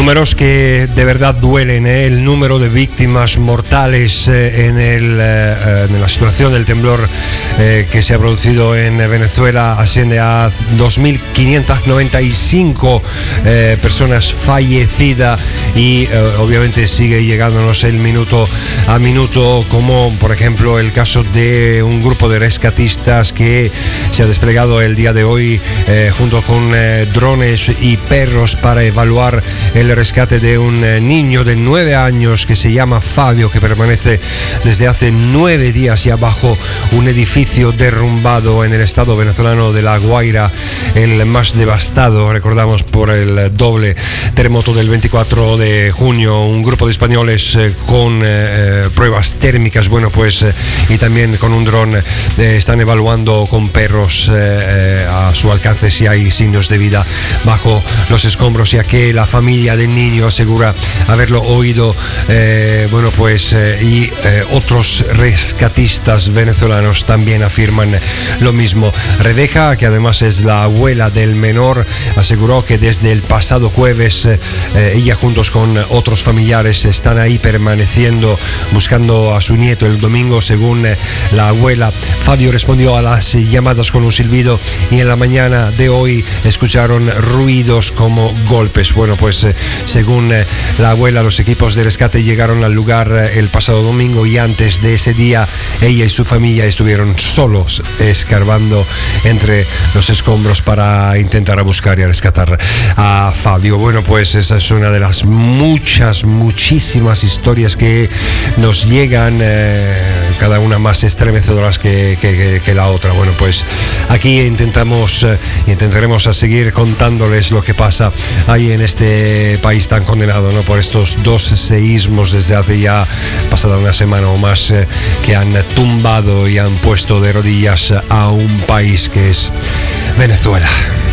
Números que de verdad duelen, el número de víctimas mortales en la situación del temblor que se ha producido en Venezuela asciende a 2.595 personas fallecidas y obviamente sigue llegándonos el minuto a minuto, como por ejemplo el caso de un grupo de rescatistas que se ha desplegado el día de hoy junto con drones y perros para evaluar el rescate de un niño de 9 años que se llama Fabio, que permanece desde hace 9 días ya bajo un edificio derrumbado en el estado venezolano de La Guaira, el más devastado, recordamos, por el doble terremoto del 24 de junio. Un grupo de españoles con pruebas térmicas, y también con un dron están evaluando con perros a su alcance si hay signos de vida bajo los escombros, ya que la familia del niño asegura haberlo oído, y otros rescatistas venezolanos también afirman lo mismo. Rebeca, que además es la abuela del menor, aseguró que desde el pasado jueves ella juntos con otros familiares están ahí permaneciendo buscando a su nieto. El domingo, según la abuela, Fabio respondió a las llamadas con un silbido y en la mañana de hoy escucharon ruidos como golpes. Según la abuela, los equipos de rescate llegaron al lugar el pasado domingo y antes de ese día ella y su familia estuvieron solos escarbando entre los escombros para intentar buscar y rescatar a Fabio. Esa es una de las muchísimas historias que nos llegan, cada una más estremecedoras que la otra. Aquí intentaremos a seguir contándoles lo que pasa ahí en este país tan condenado, ¿no?, por estos dos seísmos desde hace ya pasada una semana o más, que han tumbado y han puesto de rodillas a un país que es Venezuela.